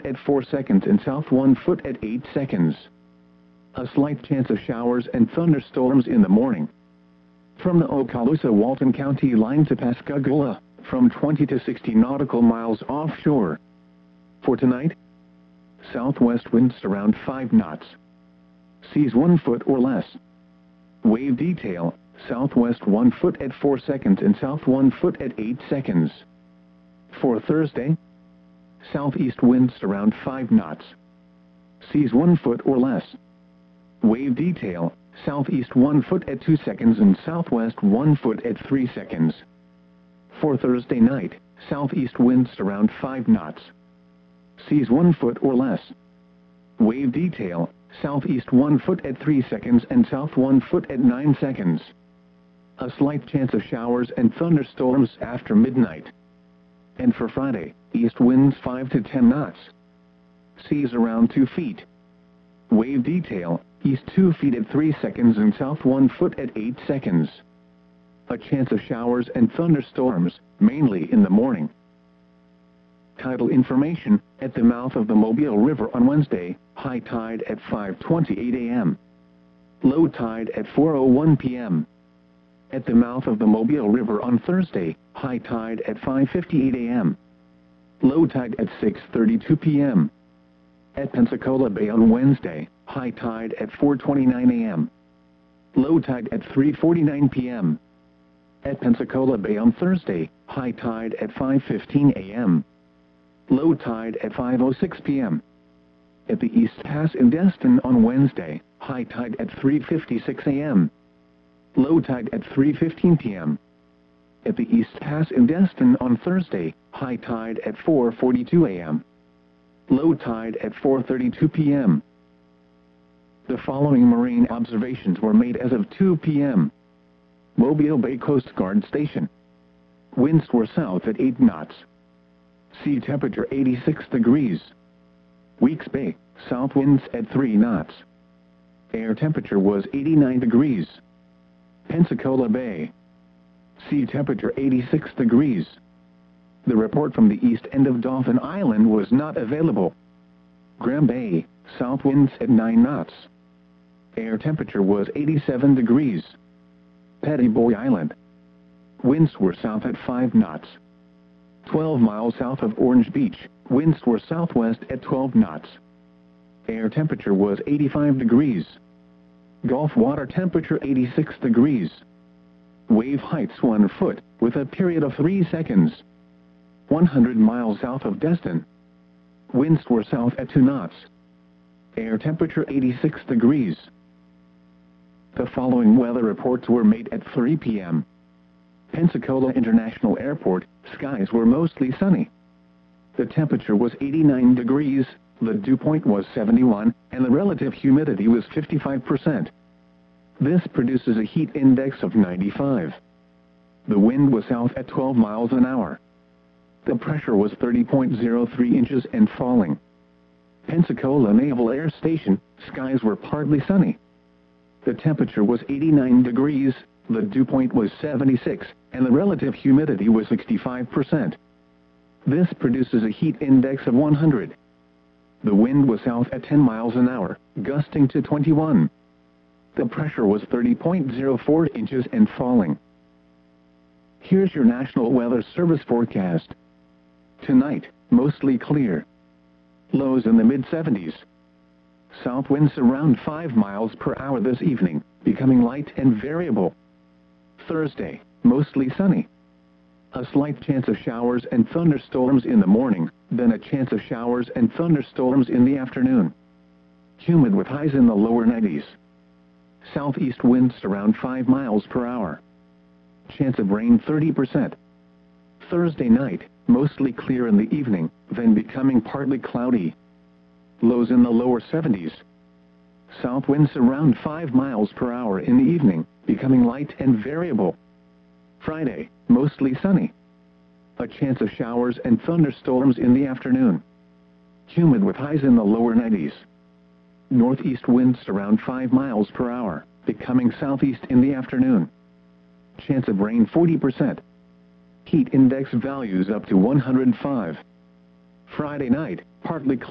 foot at 4 seconds and south 1 foot at 8 seconds. A slight chance of showers and thunderstorms in the morning. From the Okaloosa-Walton County line to Pascagoula, from 20 to 60 nautical miles offshore. For tonight, southwest winds around 5 knots. Seas 1 foot or less. Wave detail, southwest 1 foot at 4 seconds and south 1 foot at 8 seconds. For Thursday, southeast winds around 5 knots. Seas 1 foot or less. Wave detail, southeast 1 foot at 2 seconds and southwest 1 foot at 3 seconds. For Thursday night, southeast winds around 5 knots. Seas 1 foot or less. Wave detail, southeast 1 foot at 3 seconds and south 1 foot at 9 seconds. A slight chance of showers and thunderstorms after midnight. And for Friday, east winds 5 to 10 knots. Seas around 2 feet. Wave detail, east 2 feet at 3 seconds and south 1 foot at 8 seconds. A chance of showers and thunderstorms, mainly in the morning. Tidal information, at the mouth of the Mobile River on Wednesday, high tide at 5:28 a.m. Low tide at 4:01 p.m. At the mouth of the Mobile River on Thursday, high tide at 5:58 a.m. Low tide at 6:32 p.m. At Pensacola Bay on Wednesday, high tide at 4:29 a.m. Low tide at 3:49 p.m. At Pensacola Bay on Thursday, high tide at 5:15 a.m. Low tide at 5:06 p.m. At the East Pass in Destin on Wednesday, high tide at 3:56 a.m. Low tide at 3:15 p.m. At the East Pass in Destin on Thursday, high tide at 4:42 a.m. Low tide at 4:32 p.m. The following marine observations were made as of 2 p.m. Mobile Bay Coast Guard Station. Winds were south at 8 knots. Sea temperature 86 degrees. Weeks Bay, south winds at 3 knots. Air temperature was 89 degrees. Pensacola Bay. Sea temperature 86 degrees. The report from the east end of Dauphin Island was not available. Graham Bay, south winds at 9 knots. Air temperature was 87 degrees. Petty Boy Island. Winds were south at 5 knots. 12 miles south of Orange Beach, winds were southwest at 12 knots. Air temperature was 85 degrees. Gulf water temperature 86 degrees. Wave heights 1 foot, with a period of 3 seconds. 100 miles south of Destin. Winds were south at 2 knots. Air temperature 86 degrees. The following weather reports were made at 3 p.m. Pensacola International Airport, skies were mostly sunny. The temperature was 89 degrees, the dew point was 71, and the relative humidity was 55%. This produces a heat index of 95. The wind was south at 12 miles an hour. The pressure was 30.03 inches and falling. Pensacola Naval Air Station, skies were partly sunny. The temperature was 89 degrees, the dew point was 76, and the relative humidity was 65%. This produces a heat index of 100. The wind was south at 10 miles an hour, gusting to 21. The pressure was 30.04 inches and falling. Here's your National Weather Service forecast. Tonight, mostly clear. Lows in the mid-70s. South winds around 5 miles per hour this evening, becoming light and variable. Thursday, mostly sunny. A slight chance of showers and thunderstorms in the morning, then a chance of showers and thunderstorms in the afternoon. Humid with highs in the lower 90s. Southeast winds around 5 miles per hour. Chance of rain 30%. Thursday night, mostly clear in the evening, then becoming partly cloudy. Lows in the lower 70s. South winds around 5 miles per hour in the evening, becoming light and variable. Friday, mostly sunny. A chance of showers and thunderstorms in the afternoon. Humid with highs in the lower 90s. Northeast winds around 5 miles per hour, becoming southeast in the afternoon. Chance of rain 40%. Heat index values up to 105. Friday night, partly cloudy.